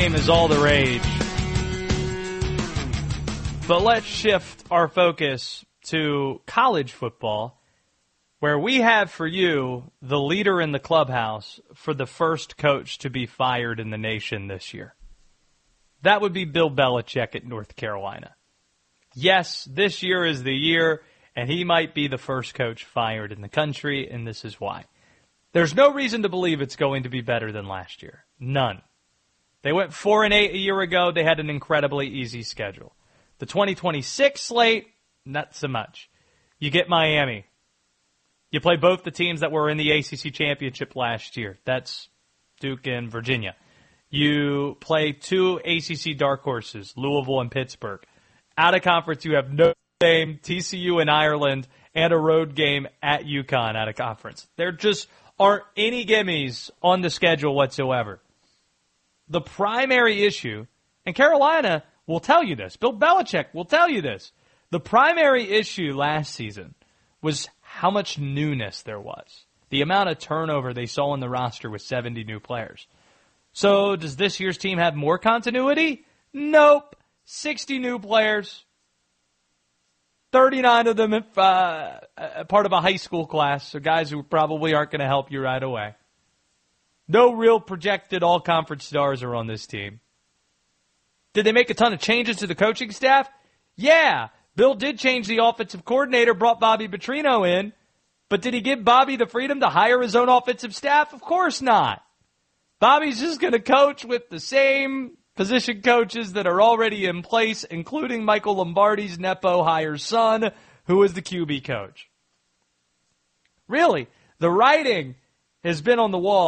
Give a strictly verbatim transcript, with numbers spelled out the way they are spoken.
game is all the rage. But let's shift our focus to college football, where we have for you the leader in the clubhouse for the first coach to be fired in the nation this year. That would be Bill Belichick at North Carolina. Yes, this year is the year, and he might be the first coach fired in the country, and this is why. There's no reason to believe it's going to be better than last year. None. They went four and eight a year ago. They had an incredibly easy schedule. The twenty twenty-six slate, not so much. You get Miami. You play both the teams that were in the A C C championship last year. That's Duke and Virginia. You play two A C C dark horses, Louisville and Pittsburgh. Out of conference, you have Notre Dame, T C U in Ireland, and a road game at UConn out of conference. There just aren't any gimmies on the schedule whatsoever. The primary issue, and Carolina will tell you this, Bill Belichick will tell you this, the primary issue last season was how much newness there was. The amount of turnover they saw in the roster with seventy new players. So does this year's team have more continuity? Nope. sixty new players. thirty-nine of them uh, part of a high school class, so guys who probably aren't going to help you right away. No real projected all-conference stars are on this team. Did they make a ton of changes to the coaching staff? Yeah. Bill did change the offensive coordinator, brought Bobby Petrino in, but did he give Bobby the freedom to hire his own offensive staff? Of course not. Bobby's just going to coach with the same position coaches that are already in place, including Michael Lombardi's Nepo hired son, who is the Q B coach. Really, the writing has been on the wall